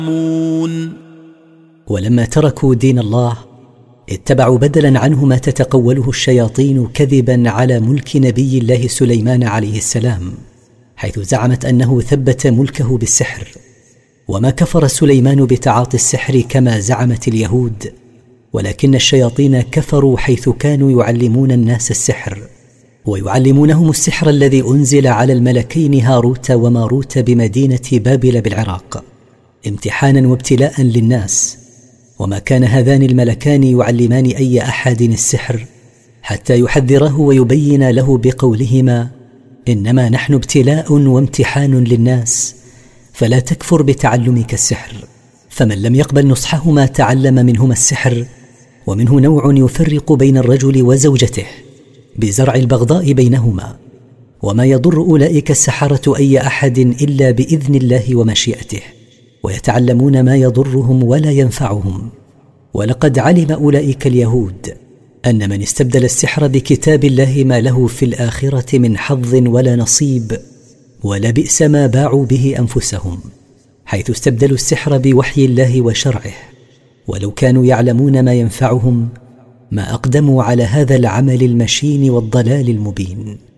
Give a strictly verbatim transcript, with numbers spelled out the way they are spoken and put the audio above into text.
ولما تركوا دين الله اتبعوا بدلا عنه ما تتقوله الشياطين كذبا على ملك نبي الله سليمان عليه السلام، حيث زعمت أنه ثبت ملكه بالسحر. وما كفر سليمان بتعاطي السحر كما زعمت اليهود، ولكن الشياطين كفروا حيث كانوا يعلمون الناس السحر، ويعلمونهم السحر الذي أنزل على الملكين هاروت وماروت بمدينة بابل بالعراق امتحانا وابتلاء للناس. وما كان هذان الملكان يعلمان أي أحد السحر حتى يحذره ويبين له بقولهما: إنما نحن ابتلاء وامتحان للناس، فلا تكفر بتعلمك السحر. فمن لم يقبل نصحهما تعلم منهما السحر، ومنه نوع يفرق بين الرجل وزوجته بزرع البغضاء بينهما. وما يضر أولئك السحرة أي أحد إلا بإذن الله ومشيئته، ويتعلمون ما يضرهم ولا ينفعهم. ولقد علم أولئك اليهود أن من استبدل السحر بكتاب الله ما له في الآخرة من حظ ولا نصيب، ولبئس ما باعوا به أنفسهم، حيث استبدلوا السحر بوحي الله وشرعه. ولو كانوا يعلمون ما ينفعهم ما أقدموا على هذا العمل المشين والضلال المبين.